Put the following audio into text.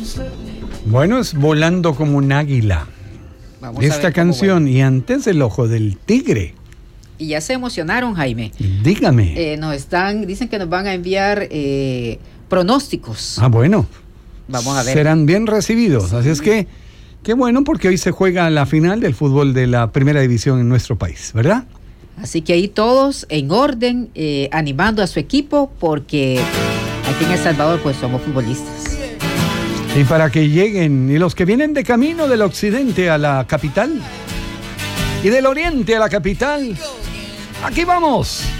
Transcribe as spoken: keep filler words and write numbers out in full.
Bueno, es Volando como un águila. Vamos a Esta ver cómo canción, vuelve. y antes El ojo del tigre. Y ya se emocionaron, Jaime. Dígame. Eh, nos están, dicen que nos van a enviar eh, pronósticos. Ah, bueno. Vamos a ver. Serán bien recibidos. Así es que, qué bueno, porque hoy se juega la final del fútbol de la primera división en nuestro país, ¿verdad? Así que ahí todos en orden, eh, animando a su equipo, porque aquí en El Salvador pues somos futbolistas. Y para que lleguen, y los que vienen de camino del occidente a la capital, y del oriente a la capital, aquí vamos.